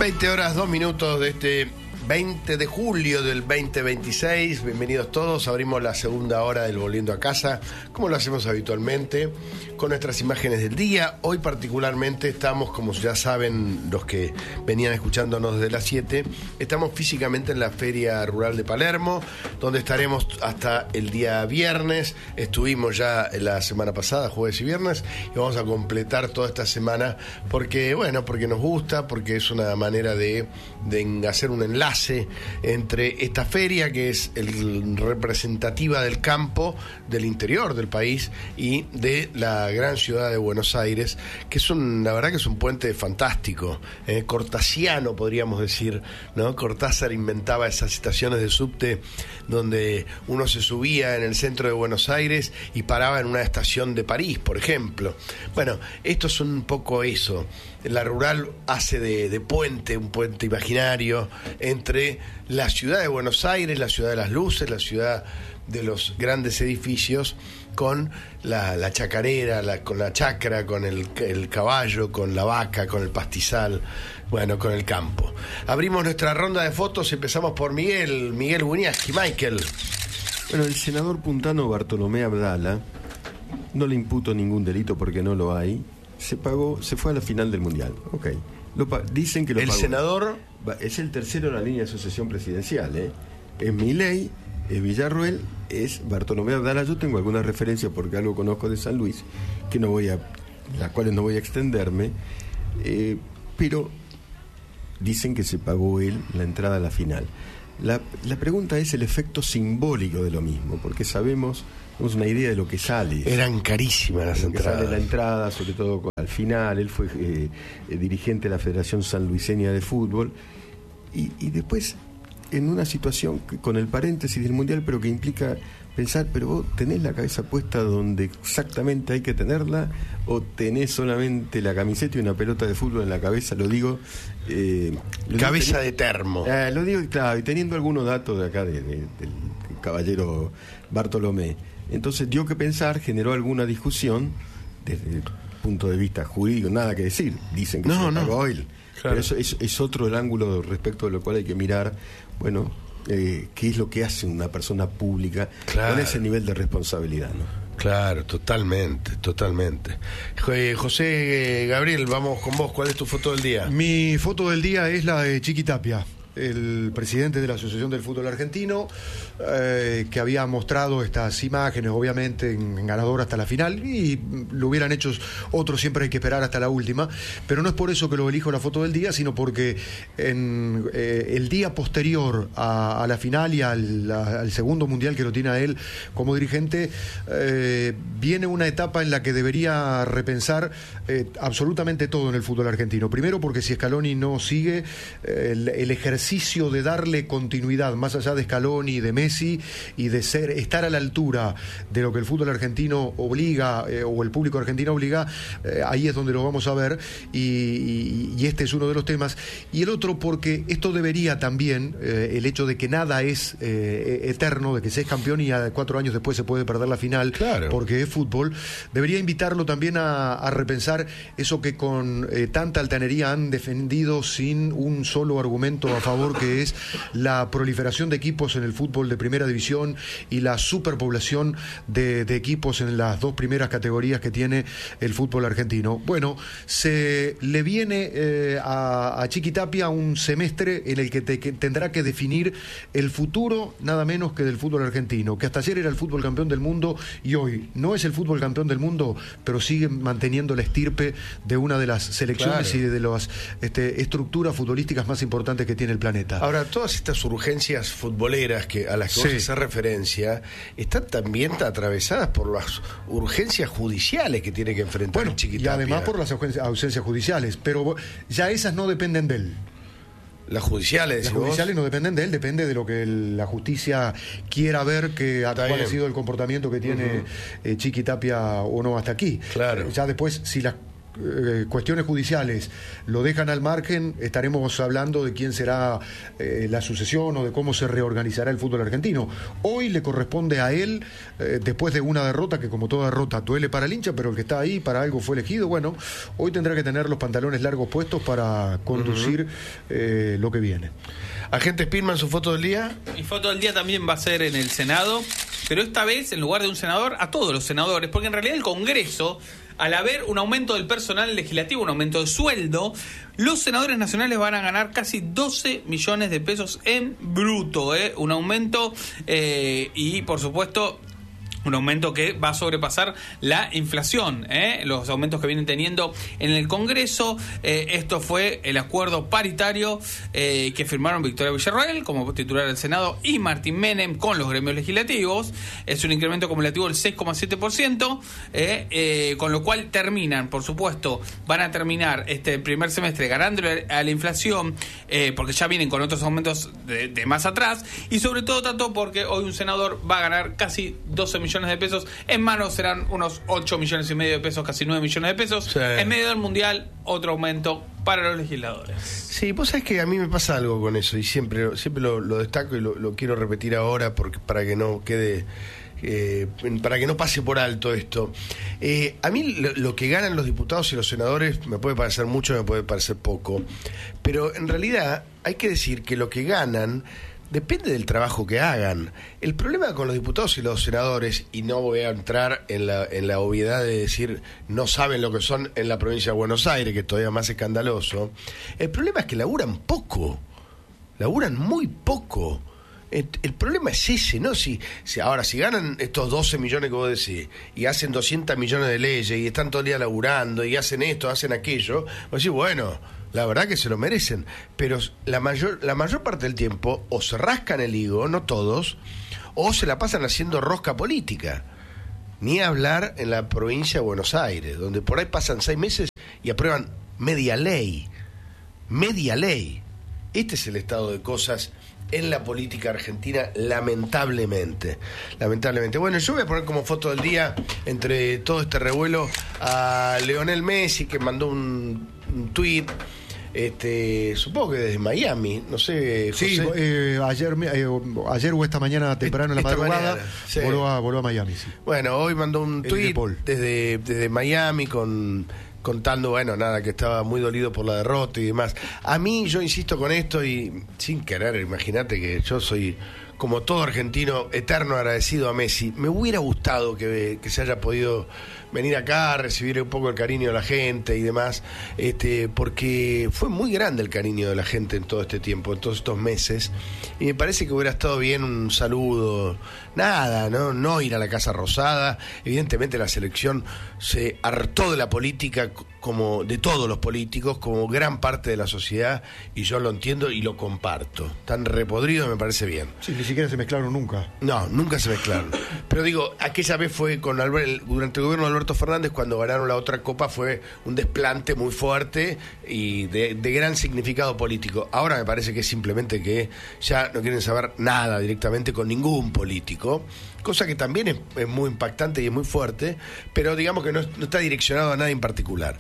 20 horas, 2 minutos de este 20 de julio del 2026. Bienvenidos todos. Abrimos la segunda hora del Volviendo a Casa, como lo hacemos habitualmente, con nuestras imágenes del día. Hoy particularmente estamos, como ya saben los que venían escuchándonos desde las 7, estamos físicamente en la Feria Rural de Palermo, donde estaremos hasta el día viernes. Estuvimos ya la semana pasada, jueves y viernes, y vamos a completar toda esta semana porque nos gusta, porque es una manera de hacer un enlace entre esta feria, que es representativa del campo, del interior del país y de la gran ciudad de Buenos Aires, que la verdad que es un puente fantástico, cortasiano podríamos decir, ¿no? Cortázar inventaba esas estaciones de subte donde uno se subía en el centro de Buenos Aires y paraba en una estación de París, por ejemplo. Bueno, esto es un poco eso. La rural hace de puente, un puente imaginario entre la ciudad de Buenos Aires, la ciudad de las luces, la ciudad de los grandes edificios, con la chacarera, con la chacra, con el caballo, con la vaca, con el pastizal, con el campo. Abrimos nuestra ronda de fotos y empezamos por Miguel Wieniawski. Michael. Bueno, el senador puntano Bartolomé Abdala, no le imputo ningún delito porque no lo hay. Se fue a la final del Mundial. Ok. Dicen que lo pagó. El senador es el tercero en la línea de sucesión presidencial, Es Milei, es Villarruel, es Bartolomé Abdala. Yo tengo alguna referencia porque algo conozco de San Luis, las cuales no voy a extenderme, pero dicen que se pagó él la entrada a la final. La pregunta es el efecto simbólico de lo mismo, porque tenemos una idea de lo que sale. Eran carísimas las entradas. Sale la entrada, sobre todo al final. Él fue dirigente de la Federación Sanluiseña de Fútbol. Y después, en una situación con el paréntesis del Mundial, pero que implica pensar, pero vos tenés la cabeza puesta donde exactamente hay que tenerla, o tenés solamente la camiseta y una pelota de fútbol en la cabeza. Lo digo cabeza de termo. Lo digo, claro, y teniendo algunos datos de acá del caballero Bartolomé. Entonces dio que pensar, generó alguna discusión desde el punto de vista jurídico, nada que decir, dicen que se lo pagó él. Claro. Pero eso es otro el ángulo respecto de lo cual hay que mirar, qué es lo que hace una persona pública con ese nivel de responsabilidad, ¿no? Claro, totalmente. José Gabriel, vamos con vos. ¿Cuál es tu foto del día? Mi foto del día es la de Chiqui Tapia, el presidente de la Asociación del Fútbol Argentino, que había mostrado estas imágenes, obviamente en ganador hasta la final, y lo hubieran hecho otros, siempre hay que esperar hasta la última, pero no es por eso que lo elijo la foto del día, sino porque en el día posterior a la final y al segundo mundial que lo tiene a él como dirigente, viene una etapa en la que debería repensar absolutamente todo en el fútbol argentino. Primero porque si Scaloni no sigue, el ejercicio de darle continuidad, más allá de Scaloni y de Messi, y de estar a la altura de lo que el fútbol argentino obliga, o el público argentino obliga, ahí es donde lo vamos a ver, y este es uno de los temas. Y el otro porque esto debería también, el hecho de que nada es eterno, de que se es campeón y 4 años después se puede perder la final, claro, porque es fútbol, debería invitarlo también a repensar eso que con tanta altanería han defendido sin un solo argumento a favor, que es la proliferación de equipos en el fútbol de primera división y la superpoblación de equipos en las 2 primeras categorías que tiene el fútbol argentino. Bueno, se le viene a Chiqui Tapia un semestre en el que tendrá que definir el futuro nada menos que del fútbol argentino, que hasta ayer era el fútbol campeón del mundo y hoy no es el fútbol campeón del mundo, pero sigue manteniendo la estirpe de una de las selecciones, claro, y de las estructuras futbolísticas más importantes que tiene el planeta. Ahora, todas estas urgencias futboleras a las que vos haces referencia están también atravesadas por las urgencias judiciales que tiene que enfrentar Chiqui Tapia. Y además por las ausencias judiciales, pero ya esas no dependen de él. Las judiciales no dependen de él, depende de lo que la justicia quiera ver, cuál ha sido el comportamiento que tiene Chiqui Tapia o no hasta aquí. Claro. Ya después, si las cuestiones judiciales lo dejan al margen, estaremos hablando de quién será la sucesión o de cómo se reorganizará el fútbol argentino. Hoy le corresponde a él, después de una derrota que como toda derrota duele para el hincha, pero el que está ahí para algo fue elegido, bueno, hoy tendrá que tener los pantalones largos puestos para conducir lo que viene. Agente Spillman, su foto del día. Mi foto del día también va a ser en el Senado, pero esta vez, en lugar de un senador, a todos los senadores, porque en realidad el Congreso, al haber un aumento del personal legislativo, un aumento de sueldo, los senadores nacionales van a ganar casi 12 millones de pesos en bruto, un aumento y, por supuesto, un aumento que va a sobrepasar la inflación, los aumentos que vienen teniendo en el Congreso. Esto fue el acuerdo paritario que firmaron Victoria Villarroel como titular del Senado y Martín Menem con los gremios legislativos. Es un incremento acumulativo del 6,7%, con lo cual terminan, por supuesto, van a terminar este primer semestre ganándole a la inflación, porque ya vienen con otros aumentos de más atrás, y sobre todo tanto porque hoy un senador va a ganar casi 12 millones de pesos, en mano serán unos 8 millones y medio de pesos, casi 9 millones de pesos. Sí. En medio del Mundial, otro aumento para los legisladores. Sí, vos sabés que a mí me pasa algo con eso, y siempre lo destaco y lo quiero repetir ahora porque para que no quede... para que no pase por alto esto. A mí lo que ganan los diputados y los senadores me puede parecer mucho, me puede parecer poco, pero en realidad hay que decir que lo que ganan depende del trabajo que hagan. El problema con los diputados y los senadores, y no voy a entrar en la obviedad de decir no saben lo que son en la provincia de Buenos Aires, que es todavía más escandaloso, el problema es que laburan poco, laburan muy poco. El problema es ese, ¿no? Si ganan estos 12 millones que vos decís y hacen 200 millones de leyes y están todo el día laburando y hacen esto, hacen aquello, vos decís, bueno, la verdad que se lo merecen, pero la mayor parte del tiempo o se rascan el higo, no todos, o se la pasan haciendo rosca política. Ni hablar en la provincia de Buenos Aires, donde por ahí pasan 6 meses y aprueban media ley. Este es el estado de cosas en la política argentina, lamentablemente. Bueno, yo voy a poner como foto del día, entre todo este revuelo, a Lionel Messi, que mandó un tuit, supongo que desde Miami, no sé, José. Sí, ayer o esta mañana temprano en la madrugada, sí. voló a Miami. Sí. Bueno, hoy mandó un tuit desde Miami contando, bueno, nada, que estaba muy dolido por la derrota y demás. A mí, yo insisto con esto y sin querer, imagínate que yo soy, como todo argentino, eterno agradecido a Messi. Me hubiera gustado que se haya podido venir acá, recibir un poco el cariño de la gente y demás, porque fue muy grande el cariño de la gente en todo este tiempo, en todos estos meses, y me parece que hubiera estado bien un saludo, nada, no ir a la Casa Rosada. Evidentemente la selección se hartó de la política, como de todos los políticos, como gran parte de la sociedad, y yo lo entiendo y lo comparto. Tan repodrido me parece bien. Sí, ni siquiera se mezclaron nunca. No, nunca se mezclaron. Pero digo, aquella vez fue durante el gobierno de Alberto Fernández, cuando ganaron la otra copa, fue un desplante muy fuerte y de gran significado político. Ahora me parece que es simplemente que ya no quieren saber nada directamente con ningún político, cosa que también es muy impactante y es muy fuerte, pero digamos que no está direccionado a nada en particular.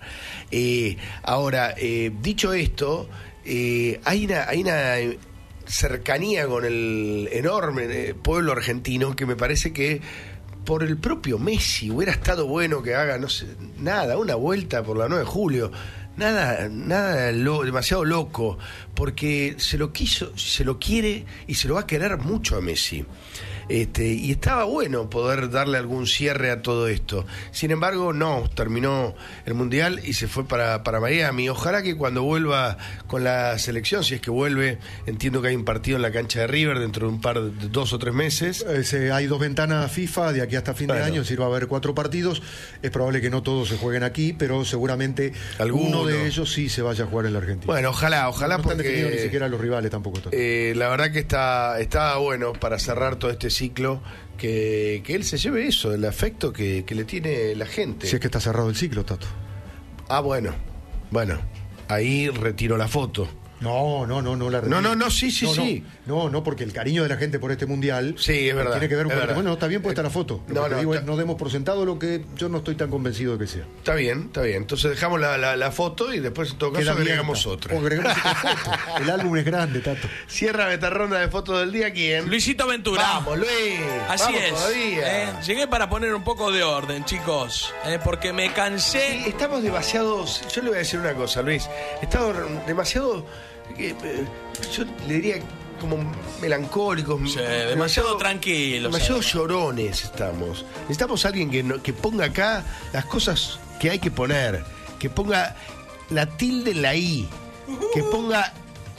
Ahora, dicho esto, hay una cercanía con el enorme pueblo argentino que me parece que por el propio Messi hubiera estado bueno que haga, no sé, nada, una vuelta por la 9 de julio. Nada demasiado loco, porque se lo quiere y se lo va a querer mucho a Messi. Y estaba bueno poder darle algún cierre a todo esto. Sin embargo, no, terminó el Mundial y se fue para Miami. Ojalá que cuando vuelva con la selección, si es que vuelve, entiendo que hay un partido en la cancha de River dentro de 2 o 3 meses. Hay 2 ventanas FIFA de aquí hasta fin de año, es decir, va a haber 4 partidos. Es probable que no todos se jueguen aquí, pero seguramente uno de ellos sí se vaya a jugar en la Argentina. Bueno, ojalá, no porque están definidos ni siquiera los rivales tampoco. La verdad que está bueno para cerrar todo este ciclo, que él se lleve eso, el afecto que le tiene la gente. Si es que está cerrado el ciclo, Tato. Bueno, ahí retiro la foto. No, la sí. No, porque el cariño de la gente por este mundial sí, es verdad, tiene que ver con... verdad. Bueno, está bien puesta la foto. Lo que digo es, no demos por sentado lo que yo no estoy tan convencido de que sea. Está bien. Entonces dejamos la foto y después en todo caso agregamos otra. Agregamos otra foto. El álbum es grande, Tato. Cierra esta ronda de fotos del día, ¿quién? Luisito Ventura. Vamos, Luis. Así vamos es. Todavía. Llegué para poner un poco de orden, chicos, porque me cansé. Sí, estamos demasiado... Yo le voy a decir una cosa, Luis. Estamos demasiado... yo le diría como melancólicos. Sí, demasiado tranquilos. Demasiado llorones estamos. Necesitamos a alguien que ponga acá las cosas que hay que poner. Que ponga la tilde en la I. Que ponga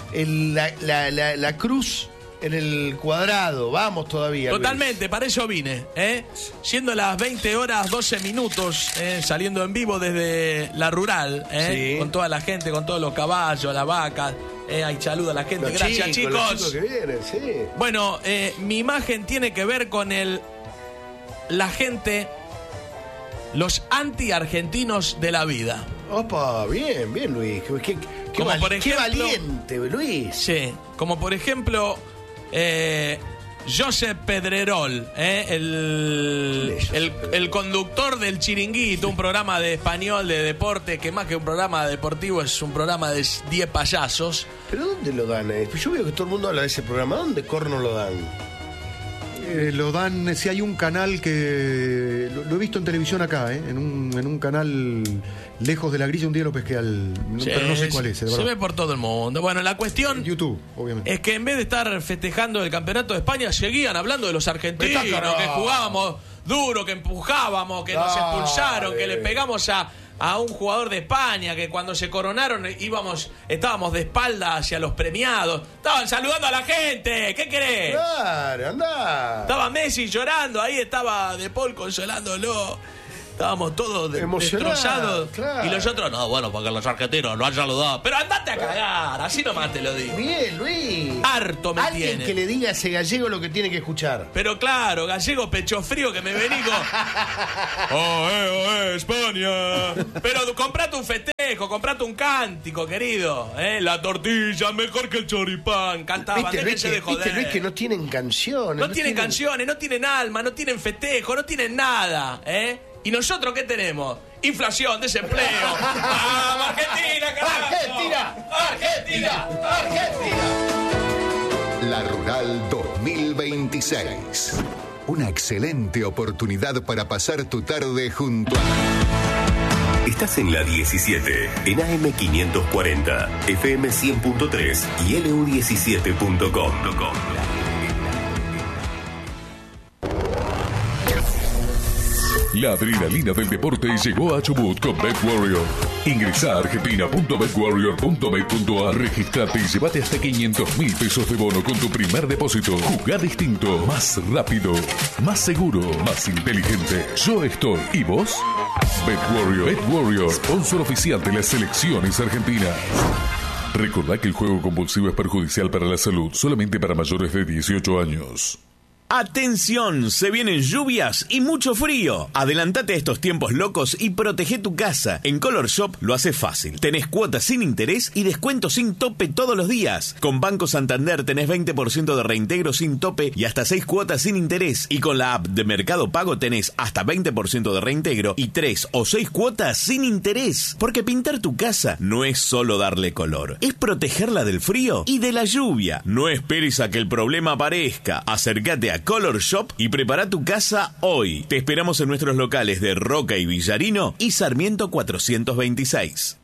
la cruz en el cuadrado. Vamos todavía, Totalmente, Luis. para eso vine, siendo las 20 horas 12 minutos, saliendo en vivo desde la rural, Sí. con toda la gente, con todos los caballos, las vacas, ahí saluda a la gente, Los gracias chicos, los chicos. que vienen, sí. Bueno, mi imagen tiene que ver con la gente, los anti-argentinos de la vida. Opa, bien, Luis. Qué Como por ejemplo- valiente, Luis. Sí, como por ejemplo Josep Pedrerol, el conductor del Chiringuito, un programa de español de deporte que más que un programa deportivo es un programa de 10 payasos. ¿Pero dónde lo dan? Yo veo que todo el mundo habla de ese programa. ¿Dónde corno lo dan? Lo dan, si hay un canal que... Lo he visto en televisión acá, en un canal lejos de la grilla, un día lo pesqué pero no sé cuál es, de Se verdad. ve por todo el mundo. Bueno, la cuestión YouTube, obviamente. es que en vez de estar festejando el campeonato de España, seguían hablando de los argentinos, Está caro. que jugábamos duro, que empujábamos, que nos Dale. expulsaron, que le pegamos a un jugador de España, que cuando se coronaron estábamos de espalda hacia los premiados. Estaban saludando a la gente, ¿qué querés? Claro, andá. Estaba Messi llorando, ahí estaba De Paul consolándolo. Estábamos todos Emocionados, destrozados. claro. Y los otros, no, bueno, porque los argentinos no han saludado. Pero andate a cagar, así nomás te lo digo. Bien, Luis. Harto me Alguien tiene. que le diga a ese gallego lo que tiene que escuchar. Pero claro, gallego pecho frío que me vení con... España. Pero comprate un festejo, comprate un cántico, querido. La tortilla mejor que el choripán. Cantaban, ¿Viste, Luis, déjense de joder. Luis, que no tienen canciones? No tienen canciones, no tienen alma, no tienen festejo, no tienen nada, ¿Y nosotros qué tenemos? Inflación, desempleo. ¡Vamos, Argentina, carajo! ¡Argentina! La Rural 2026. Una excelente oportunidad para pasar tu tarde junto a... Estás en la 17, en AM 540, FM 100.3 y LU17.com. La adrenalina del deporte llegó a Chubut con BetWarrior. Ingresa a argentina.betwarrior.bet.ar, registrate y llévate hasta 500.000 pesos de bono con tu primer depósito. Jugá distinto, más rápido, más seguro, más inteligente. Yo estoy. ¿Y vos? BetWarrior, sponsor oficial de las selecciones argentinas. Recordá que el juego compulsivo es perjudicial para la salud, solamente para mayores de 18 años. ¡Atención! Se vienen lluvias y mucho frío. Adelantate a estos tiempos locos y protege tu casa. En Color Shop lo haces fácil. Tenés cuotas sin interés y descuentos sin tope todos los días. Con Banco Santander tenés 20% de reintegro sin tope y hasta 6 cuotas sin interés. Y con la app de Mercado Pago tenés hasta 20% de reintegro y 3 o 6 cuotas sin interés. Porque pintar tu casa no es solo darle color, es protegerla del frío y de la lluvia. No esperes a que el problema aparezca. Acércate a Color Shop y prepara tu casa hoy. Te esperamos en nuestros locales de Roca y Villarino y Sarmiento 426.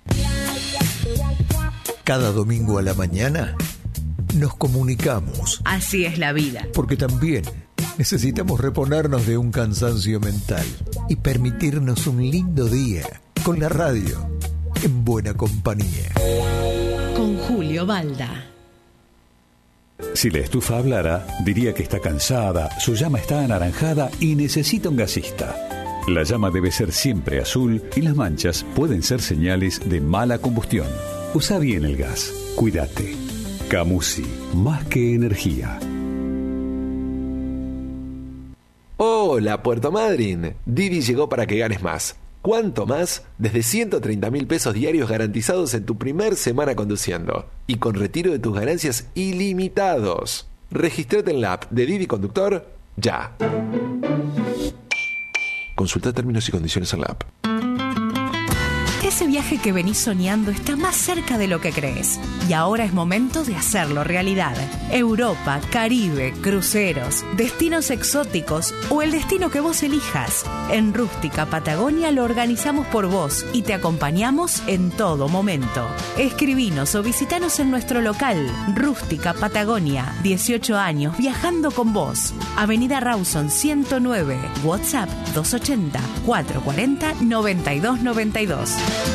Cada domingo a la mañana nos comunicamos. Así es la vida. Porque también necesitamos reponernos de un cansancio mental y permitirnos un lindo día con la radio en buena compañía. Con Julio Balda. Si la estufa hablara, diría que está cansada, su llama está anaranjada y necesita un gasista. La llama debe ser siempre azul y las manchas pueden ser señales de mala combustión. Usa bien el gas. Cuídate. Camusi, más que energía. Hola, Puerto Madryn. Didi llegó para que ganes más. ¿Cuánto más? Desde 130.000 pesos diarios garantizados en tu primer semana conduciendo. Y con retiro de tus ganancias ilimitados. Regístrate en la app de Didi Conductor ya. Consulta términos y condiciones en la app. Ese viaje que venís soñando está más cerca de lo que crees. Y ahora es momento de hacerlo realidad. Europa, Caribe, cruceros, destinos exóticos o el destino que vos elijas. En Rústica Patagonia lo organizamos por vos y te acompañamos en todo momento. Escribinos o visitanos en nuestro local. Rústica Patagonia, 18 años viajando con vos. Avenida Rawson 109, WhatsApp 280 440 9292.